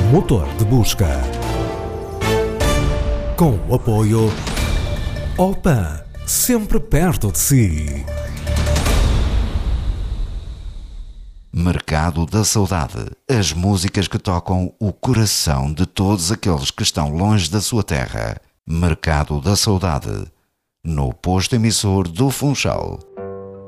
motor de busca. Com o apoio Opan, sempre perto de si. Mercado da Saudade. As músicas que tocam o coração de todos aqueles que estão longe da sua terra. Mercado da Saudade. No posto emissor do Funchal.